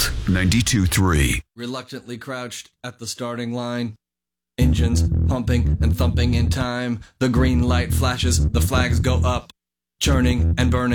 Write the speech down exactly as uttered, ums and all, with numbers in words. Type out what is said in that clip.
Volt ninety-two three. Reluctantly crouched at the starting line. Engines pumping and thumping in time. The green light flashes, the flags go up. Churning and burning.